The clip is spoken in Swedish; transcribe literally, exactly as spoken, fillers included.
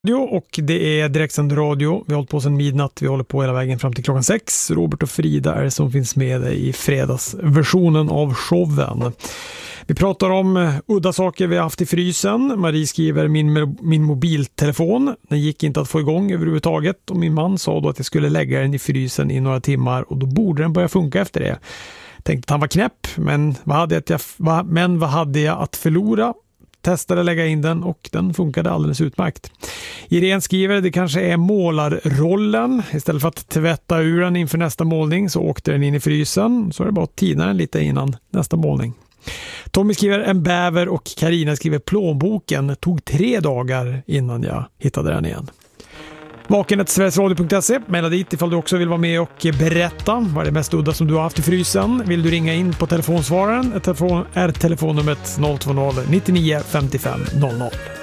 Och det är direktsänd radio. Vi har hållit på sedan midnatt. Vi håller på hela vägen fram till klockan sex. Robert och Frida är det som finns med i fredagsversionen av showen. Vi pratar om udda saker vi har haft i frysen. Marie skriver min, min mobiltelefon. Den gick inte att få igång överhuvudtaget. Och min man sa då att jag skulle lägga den i frysen i några timmar. Och då borde den börja funka efter det. Tänkte att han var knäpp. Men vad hade jag, men vad hade jag att förlora? Testade lägga in den och den funkade alldeles utmärkt. Irene skriver det kanske är målarrollen. Istället för att tvätta ur den inför nästa målning så åkte den in i frysen. Så är det bara att tina den lite innan nästa målning. Tommy skriver en bäver och Karina skriver plånboken. Tog tre dagar innan jag hittade den igen. Vakenet sverigesradio punkt se. Maila dit ifall du också vill vara med och berätta vad är det mest udda som du har haft i frysen. Vill du ringa in på telefonsvararen? Telefon är telefonnumret noll två noll nio nio fem fem noll noll.